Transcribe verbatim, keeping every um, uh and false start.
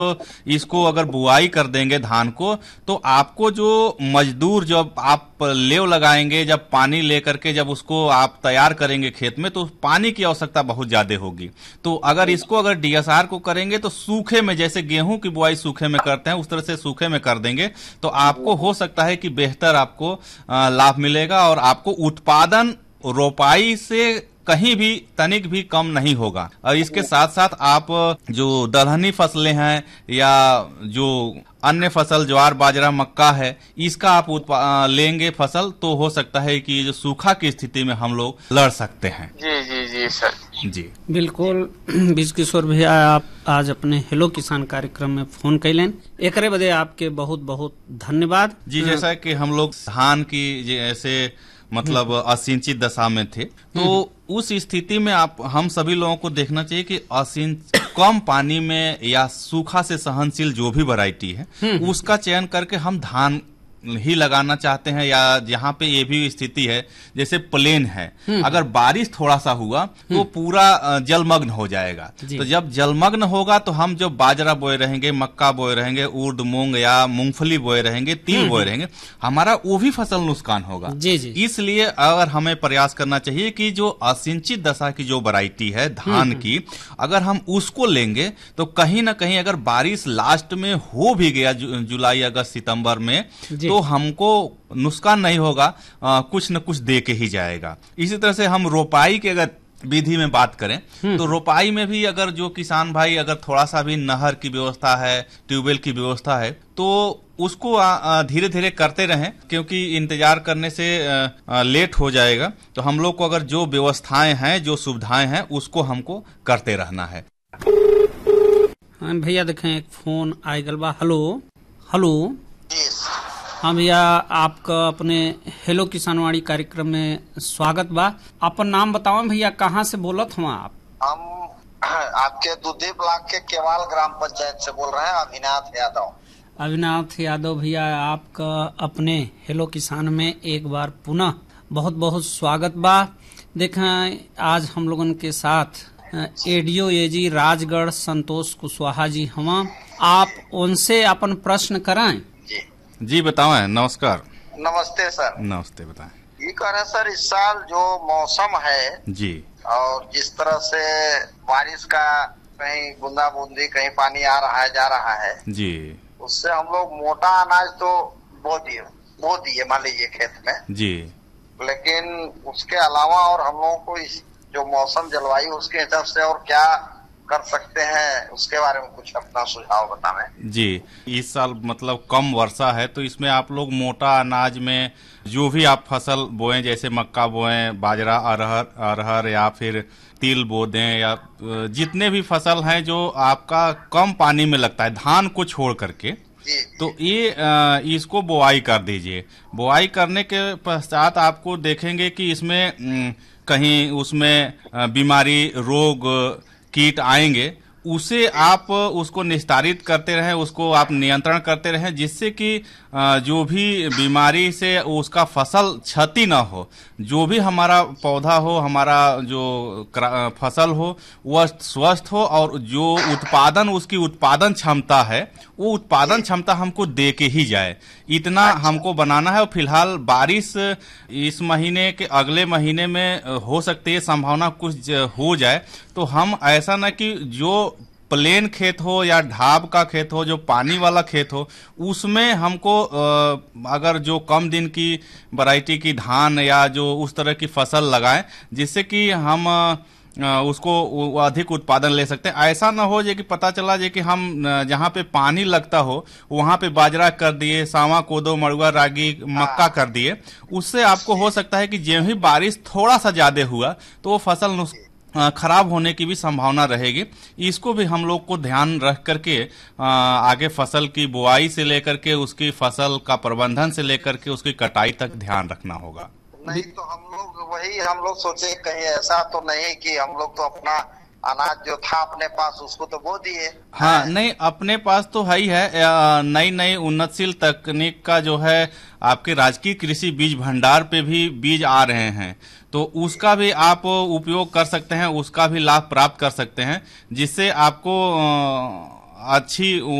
इसको अगर बुआई कर देंगे धान को, तो आपको जो मजदूर जब आप लेव लगाएंगे, जब पानी लेकर के जब उसको आप तैयार करेंगे खेत में, तो पानी की आवश्यकता बहुत ज्यादा होगी। तो अगर इसको अगर डीएसआर को करेंगे तो सूखे में, जैसे गेहूं की बुआई सूखे में करते हैं उस तरह से सूखे में कर देंगे, तो आपको हो सकता है कि बेहतर आपको लाभ मिलेगा और आपको उत्पादन रोपाई से कहीं भी तनिक भी कम नहीं होगा। और इसके साथ साथ आप जो दलहनी फसलें हैं या जो अन्य फसल ज्वार बाजरा मक्का है, इसका आप लेंगे फसल, तो हो सकता है कि जो सूखा की स्थिति में हम लोग लड़ सकते हैं। जी जी जी सर जी बिल्कुल। बीज किशोर भैया, आप आज अपने हेलो किसान कार्यक्रम में फोन कैलेन, एकरे बदे आपके बहुत बहुत धन्यवाद जी। जैसा कि हम लोग धान की जैसे मतलब असिंचित दशा में थे, तो उस स्थिति में आप हम सभी लोगों को देखना चाहिए कि असिंचित कम पानी में या सूखा से सहनशील जो भी वैरायटी है उसका चयन करके हम धान ही लगाना चाहते हैं। या जहाँ पे ये भी स्थिति है जैसे प्लेन है, अगर बारिश थोड़ा सा हुआ तो पूरा जलमग्न हो जाएगा। तो जब जलमग्न होगा तो हम जो बाजरा बोए रहेंगे, मक्का बोए रहेंगे, उर्द मूंग या मूंगफली बोए रहेंगे, तिल बोए रहेंगे, हमारा वो भी फसल नुकसान होगा। जी जी। इसलिए अगर हमें प्रयास करना चाहिए कि जो असिंचित दशा की जो वैरायटी है धान की, अगर हम उसको लेंगे तो कहीं ना कहीं अगर बारिश लास्ट में हो भी गया जु, जुलाई अगस्त सितंबर में, तो हमको नुकसान नहीं होगा, आ, कुछ न कुछ दे के ही जाएगा। इसी तरह से हम रोपाई के अगर विधि में बात करें तो रोपाई में भी अगर जो किसान भाई अगर थोड़ा सा भी नहर की व्यवस्था है, ट्यूबवेल की व्यवस्था है, तो उसको धीरे धीरे करते रहें, क्योंकि इंतजार करने से आ, आ, लेट हो जाएगा। तो हम लोग को अगर जो व्यवस्थाएं हैं, जो सुविधाएं हैं, उसको हमको करते रहना है। हाँ भैया, देखें एक फोन आए गल बा। Hello hello. हाँ भैया, आपका अपने हेलो किसानवाड़ी कार्यक्रम में स्वागत बा। अपन नाम बताओ भैया, कहाँ से बोलत हो आप? हम आपके दुधी ब्लॉक के केवाल ग्राम पंचायत से बोल रहे हैं, अविनाथ यादव। अविनाथ यादव भैया, आपका अपने हेलो किसान में एक बार पुनः बहुत बहुत स्वागत बा। देखें, आज हम लोगन के साथ एडीओ एजी राजगढ़ संतोष कुशवाहा जी हवा, आप उनसे अपन प्रश्न कराएं। जी बताओ। नमस्कार। नमस्ते सर। नमस्ते, बताएं। ये कह रहे सर, इस साल जो मौसम है जी, और जिस तरह से बारिश का कहीं बूंदा बूंदी, कहीं पानी आ रहा है जा रहा है जी, उससे हम लोग मोटा अनाज तो बो दिए बो दिए मान लीजिए खेत में जी, लेकिन उसके अलावा और हम लोगों को इस जो मौसम जलवायु उसके हिसाब से और क्या कर सकते हैं, उसके बारे में कुछ अपना सुझाव बताएं। जी, इस साल मतलब कम वर्षा है, तो इसमें आप लोग मोटा अनाज में जो भी आप फसल बोएं, जैसे मक्का बोएं, बाजरा, अरहर अरहर या फिर तिल बो दें, या जितने भी फसल हैं जो आपका कम पानी में लगता है, धान को छोड़ करके, तो ये इसको बुआई कर दीजिए। बुआई करने के पश्चात आपको देखेंगे कि इसमें कहीं उसमें बीमारी, रोग, कीट आएंगे, उसे आप उसको निस्तारित करते रहें, उसको आप नियंत्रण करते रहें, जिससे कि जो भी बीमारी से उसका फसल क्षति न हो। जो भी हमारा पौधा हो, हमारा जो फसल हो, वह स्वस्थ हो, और जो उत्पादन उसकी उत्पादन क्षमता है, वो उत्पादन क्षमता हमको दे के ही जाए, इतना हमको बनाना है। और फिलहाल बारिश इस महीने के अगले महीने में हो सकती है, संभावना कुछ हो जाए, तो हम ऐसा न कि जो प्लेन खेत हो या ढाब का खेत हो, जो पानी वाला खेत हो, उसमें हमको अगर जो कम दिन की वैरायटी की धान या जो उस तरह की फसल लगाएं, जिससे कि हम उसको अधिक उत्पादन ले सकते हैं। ऐसा ना हो जे कि पता चला जे कि हम जहाँ पे पानी लगता हो वहां पे बाजरा कर दिए, सावा, कोदो, मड़ुआ, रागी, मक्का कर दिए, उससे आपको हो सकता है कि जो ही बारिश थोड़ा सा ज्यादा हुआ तो वो फसल खराब होने की भी संभावना रहेगी। इसको भी हम लोग को ध्यान रख करके आगे फसल की बुआई से लेकर के उसकी फसल का प्रबंधन से लेकर के उसकी कटाई तक ध्यान रखना होगा। नहीं तो हम लोग वही हम लोग सोचे कहीं ऐसा तो नहीं कि हम लोग तो अपना अनाज जो था अपने पास उसको तो बो दिए। हाँ, नहीं, अपने पास तो है ही है। नई नई उन्नतशील तकनीक का जो है आपके राजकीय कृषि बीज भंडार पे भी बीज आ रहे हैं, तो उसका भी आप उपयोग कर सकते हैं, उसका भी लाभ प्राप्त कर सकते हैं, जिससे आपको अच्छी